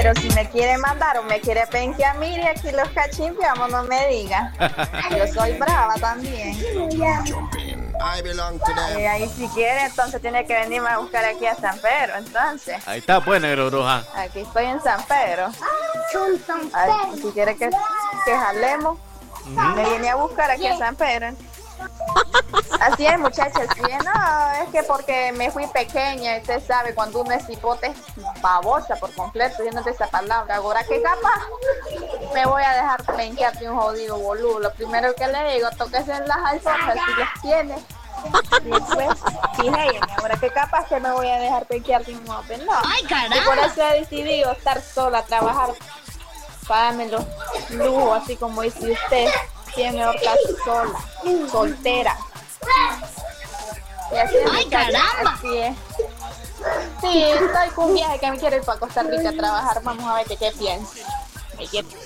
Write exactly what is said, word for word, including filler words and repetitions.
Pero si me quiere mandar o me quiere penquear, mire, aquí los cachimpiamos, no me diga. Yo soy brava también. Y ahí si quiere, entonces tiene que venirme a buscar aquí a San Pedro, entonces. Ahí está, pues, negro bruja. Aquí estoy en San Pedro. Ay, si quiere que, que jalemos, uh-huh. Me viene a buscar aquí a San Pedro. Así es, muchachas, sí, no, es que porque me fui pequeña, usted sabe, cuando uno es hipote es babosa por completo, yo no sé esa palabra, ahora que capaz me voy a dejar penquearte un jodido boludo, lo primero que le digo, tóquese en las alforjas si las tiene, y después, fíjate, ahora que capaz que me voy a dejar penquearte un open, no, y por eso he decidido estar sola, trabajar, págame los lujos, así como dice usted. Tiene mejor estar sola, soltera. Y así es, ¡ay, caramba! Así es. Sí, estoy con un viaje que me quiero ir para Costa Rica a trabajar. Vamos a ver qué, qué pienso.